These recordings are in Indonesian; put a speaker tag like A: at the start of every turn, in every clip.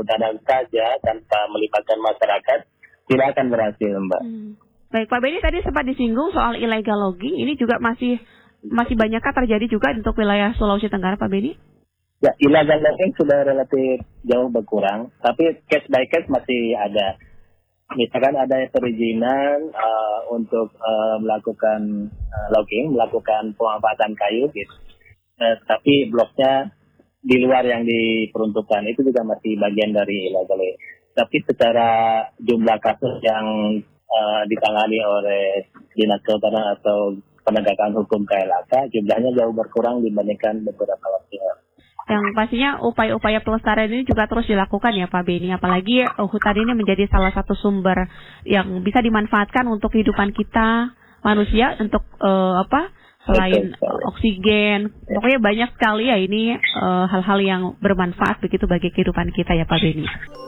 A: Dana saja tanpa melibatkan masyarakat tidak akan berhasil, Mbak.
B: Baik, Pak Beni tadi sempat disinggung soal illegal logging. Ini juga masih banyakkah terjadi juga untuk wilayah Sulawesi Tenggara, Pak Beni?
A: Ya, illegal logging sudah relatif jauh berkurang, tapi case by case masih ada. Misalkan ada perizinan untuk melakukan logging, melakukan pemanfaatan kayu, gitu. Tapi bloknya di luar yang diperuntukkan, itu juga masih bagian dari illegal logging. Tapi secara jumlah kasus yang ditangani oleh Dinas Kehutanan atau penegakan hukum KLHK, jumlahnya jauh berkurang dibandingkan beberapa waktu lalu.
B: Yang pastinya upaya-upaya pelestarian ini juga terus dilakukan ya Pak Beni, apalagi hutan ini menjadi salah satu sumber yang bisa dimanfaatkan untuk kehidupan kita manusia untuk selain oksigen, pokoknya banyak sekali ya ini hal-hal yang bermanfaat begitu bagi kehidupan kita ya Pak Beni.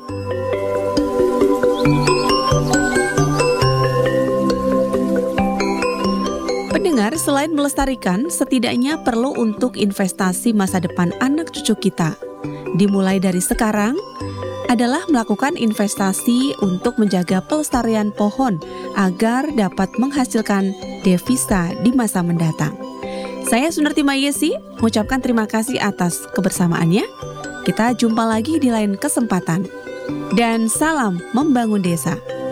C: Pendengar, selain melestarikan, setidaknya perlu untuk investasi masa depan anak cucu kita. Dimulai dari sekarang adalah melakukan investasi untuk menjaga pelestarian pohon agar dapat menghasilkan devisa di masa mendatang. Saya Sunarti Mayesi, mengucapkan terima kasih atas kebersamaannya. Kita jumpa lagi di lain kesempatan. Dan salam membangun desa.